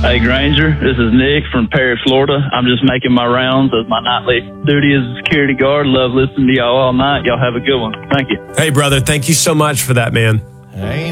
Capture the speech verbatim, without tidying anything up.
Hey, Granger, this is Nick from Perry, Florida. I'm just making my rounds as my nightly duty as a security guard. Love listening to y'all all night. Y'all have a good one. Thank you. Hey, brother, thank you so much for that, man. Ain't